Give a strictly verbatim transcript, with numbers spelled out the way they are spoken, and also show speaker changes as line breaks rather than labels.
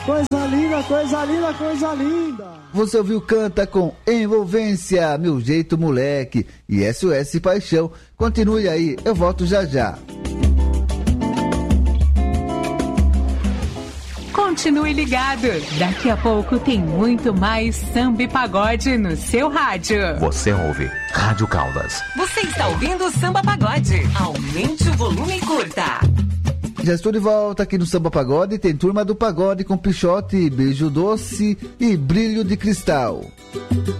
Coisa linda, coisa linda, coisa linda.
Você ouviu Canta com Envolvência, Meu Jeito Moleque e S O S Paixão. Continue aí, eu volto já já.
Continue ligado. Daqui a pouco tem muito mais samba e pagode no seu rádio.
Você ouve Rádio Caldas.
Você está ouvindo Samba Pagode. Aumente o volume e curta.
Já estou de volta aqui no Samba Pagode. Tem Turma do Pagode com Pichote, Beijo Doce e Brilho de Cristal.